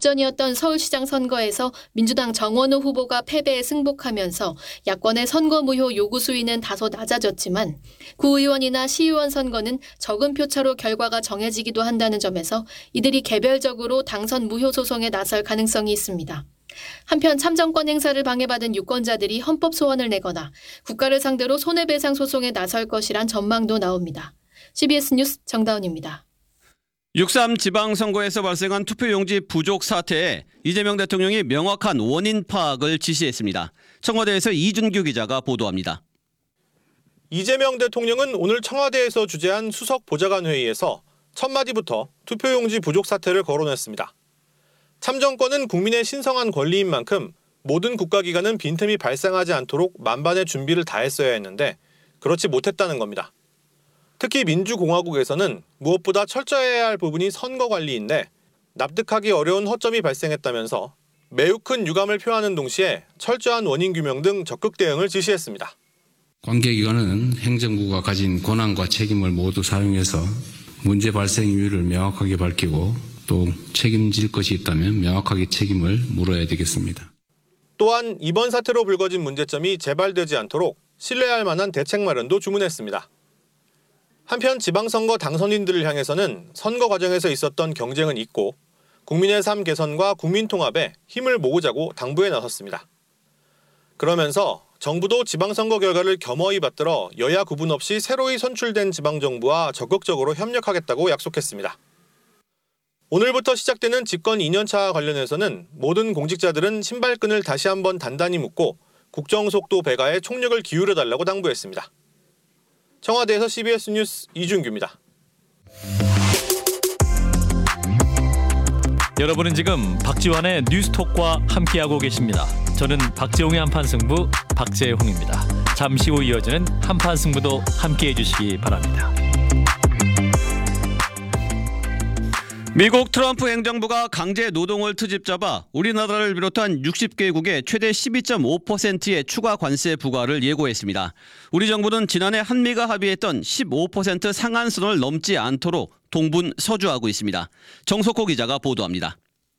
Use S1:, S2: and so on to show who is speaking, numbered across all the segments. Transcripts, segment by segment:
S1: 직전이었던 서울시장 선거에서 민주당 정원호 후보가 패배에 승복하면서 야권의 선거 무효 요구 수위는 다소 낮아졌지만 구의원이나 시의원 선거는 적은 표차로 결과가 정해지기도 한다는 점에서 이들이 개별적으로 당선 무효 소송에 나설 가능성이 있습니다. 한편 참정권 행사를 방해받은 유권자들이 헌법 소원을 내거나 국가를 상대로 손해배상 소송에 나설 것이란 전망도 나옵니다. CBS 뉴스 정다운입니다.
S2: 6.3 지방선거에서 발생한 투표용지 부족 사태에 이재명 대통령이 명확한 원인 파악을 지시했습니다. 청와대에서 이준규 기자가 보도합니다.
S3: 이재명 대통령은 오늘 청와대에서 주재한 수석 보좌관 회의에서 첫 마디부터 투표용지 부족 사태를 거론했습니다. 참정권은 국민의 신성한 권리인 만큼 모든 국가기관은 빈틈이 발생하지 않도록 만반의 준비를 다했어야 했는데 그렇지 못했다는 겁니다. 특히 민주공화국에서는 무엇보다 철저해야 할 부분이 선거 관리인데 납득하기 어려운 허점이 발생했다면서 매우 큰 유감을 표하는 동시에 철저한 원인 규명 등 적극 대응을 지시했습니다.
S4: 관계기관은 행정부가 가진 권한과 책임을 모두 사용해서 문제 발생 이유를 명확하게 밝히고 또 책임질 것이 있다면 명확하게 책임을 물어야 되겠습니다.
S3: 또한 이번 사태로 불거진 문제점이 재발되지 않도록 신뢰할 만한 대책 마련도 주문했습니다. 한편 지방선거 당선인들을 향해서는 선거 과정에서 있었던 경쟁은 있고 국민의 삶 개선과 국민 통합에 힘을 모으자고 당부에 나섰습니다. 그러면서 정부도 지방선거 결과를 겸허히 받들어 여야 구분 없이 새로이 선출된 지방정부와 적극적으로 협력하겠다고 약속했습니다. 오늘부터 시작되는 집권 2년차와 관련해서는 모든 공직자들은 신발끈을 다시 한번 단단히 묶고 국정속도 배가에 총력을 기울여달라고 당부했습니다. 청와대에서 CBS 뉴스 이준규입니다.
S5: 여러분은 지금 박지환의 뉴스톡과 함께하고 계십니다. 저는 박지홍의 한판승부 박재홍입니다. 잠시 후 이어지는 한판승부도 함께해 주시기 바랍니다.
S2: 미국 트럼프 행정부가 강제 노동을 트집 잡아 우리나라를 비롯한 60개국에 최대 12.5%의 추가 관세 부과를 예고했습니다. 우리 정부는 지난해 한미가 합의했던 15% 상한선을 넘지 않도록 동분서주하고 있습니다. 정석호 기자가 보도합니다.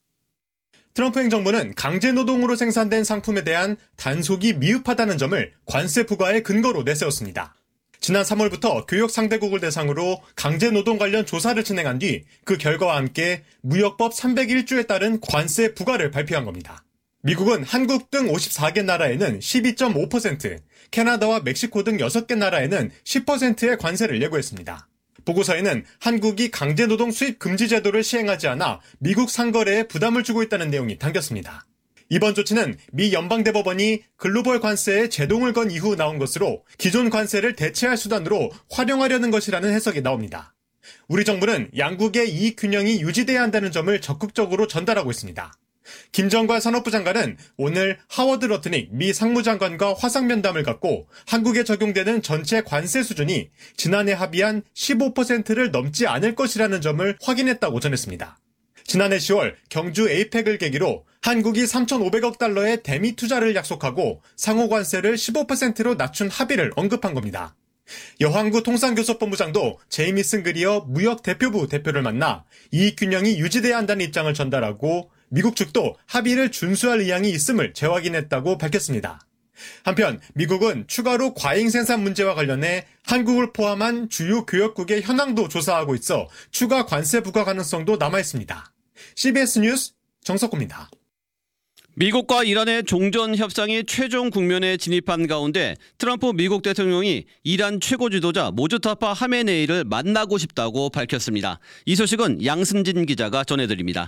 S6: 트럼프 행정부는 강제 노동으로 생산된 상품에 대한 단속이 미흡하다는 점을 관세 부과의 근거로 내세웠습니다. 지난 3월부터 교역 상대국을 대상으로 강제 노동 관련 조사를 진행한 뒤 그 결과와 함께 무역법 301조에 따른 관세 부과를 발표한 겁니다. 미국은 한국 등 54개 나라에는 12.5%, 캐나다와 멕시코 등 6개 나라에는 10%의 관세를 예고했습니다. 보고서에는 한국이 강제 노동 수입 금지 제도를 시행하지 않아 미국 상거래에 부담을 주고 있다는 내용이 담겼습니다. 이번 조치는 미 연방대법원이 글로벌 관세에 제동을 건 이후 나온 것으로 기존 관세를 대체할 수단으로 활용하려는 것이라는 해석이 나옵니다. 우리 정부는 양국의 이익 균형이 유지돼야 한다는 점을 적극적으로 전달하고 있습니다. 김정관 산업부 장관은 오늘 하워드 러트닉 미 상무장관과 화상면담을 갖고 한국에 적용되는 전체 관세 수준이 지난해 합의한 15%를 넘지 않을 것이라는 점을 확인했다고 전했습니다. 지난해 10월 경주 에이펙을 계기로 한국이 3,500억 달러의 대미 투자를 약속하고 상호 관세를 15%로 낮춘 합의를 언급한 겁니다. 여황구 통상교섭본부장도 제이미슨 그리어 무역 대표부 대표를 만나 이익 균형이 유지돼야 한다는 입장을 전달하고 미국 측도 합의를 준수할 의향이 있음을 재확인했다고 밝혔습니다. 한편 미국은 추가로 과잉 생산 문제와 관련해 한국을 포함한 주요 교역국의 현황도 조사하고 있어 추가 관세 부과 가능성도 남아있습니다. CBS 뉴스 정석호입니다.
S2: 미국과 이란의 종전 협상이 최종 국면에 진입한 가운데 트럼프 미국 대통령이 이란 최고 지도자 모주타파 하메네이를 만나고 싶다고 밝혔습니다. 이 소식은 양승진 기자가 전해드립니다.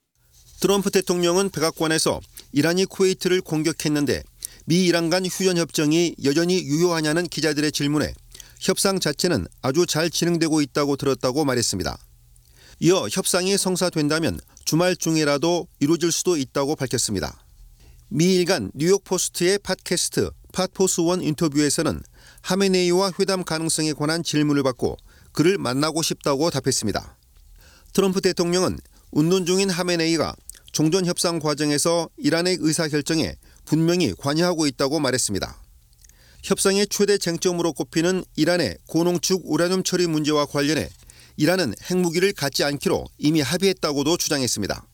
S7: 트럼프 대통령은 백악관에서 이란이 쿠웨이트를 공격했는데 미 이란 간 휴전 협정이 여전히 유효하냐는 기자들의 질문에 협상 자체는 아주 잘 진행되고 있다고 들었다고 말했습니다. 이어 협상이 성사된다면 주말 중에라도 이루어질 수도 있다고 밝혔습니다. 미 일간 뉴욕포스트의 팟캐스트 팟포스1 인터뷰에서는 하메네이와 회담 가능성에 관한 질문을 받고 그를 만나고 싶다고 답했습니다. 트럼프 대통령은 운동 중인 하메네이가 종전 협상 과정에서 이란의 의사결정에 분명히 관여하고 있다고 말했습니다. 협상의 최대 쟁점으로 꼽히는 이란의 고농축 우라늄 처리 문제와 관련해 이란은 핵무기를 갖지 않기로 이미 합의했다고도 주장했습니다.